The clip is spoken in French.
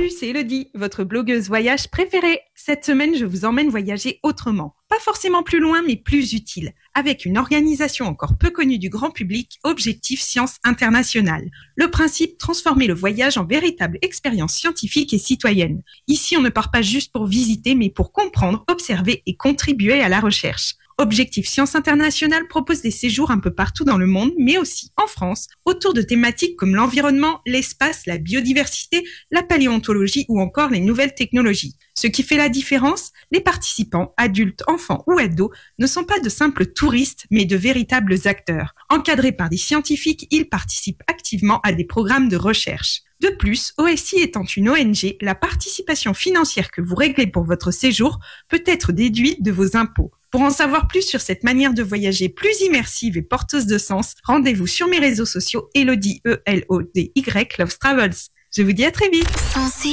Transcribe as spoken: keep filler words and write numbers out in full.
Salut, c'est Elodie, votre blogueuse voyage préférée. Cette semaine, je vous emmène voyager autrement. Pas forcément plus loin, mais plus utile. Avec une organisation encore peu connue du grand public, Objectif Science Internationale. Le principe, transformer le voyage en véritable expérience scientifique et citoyenne. Ici, on ne part pas juste pour visiter, mais pour comprendre, observer et contribuer à la recherche. Objectif Science Internationale propose des séjours un peu partout dans le monde, mais aussi en France, autour de thématiques comme l'environnement, l'espace, la biodiversité, la paléontologie ou encore les nouvelles technologies. Ce qui fait la différence, les participants, adultes, enfants ou ados, ne sont pas de simples touristes, mais de véritables acteurs. Encadrés par des scientifiques, ils participent activement à des programmes de recherche. De plus, O S I étant une O N G, la participation financière que vous réglez pour votre séjour peut être déduite de vos impôts. Pour en savoir plus sur cette manière de voyager plus immersive et porteuse de sens, rendez-vous sur mes réseaux sociaux Elodie, E L O D Y, Loves Travels. Je vous dis à très vite.